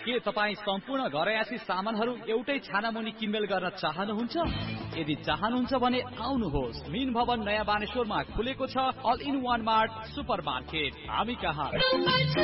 के तपाई सम्पूर्ण घरयासी सामानहरू एउटै छानामुनि किनमेल गर्न चाहनुहुन्छ? यदि चाहनुहुन्छ भने आउनुहोस्, मिन भवन नयाँ बानेश्वरमा खुलेको छ all in one mart super market. हामी कहाँ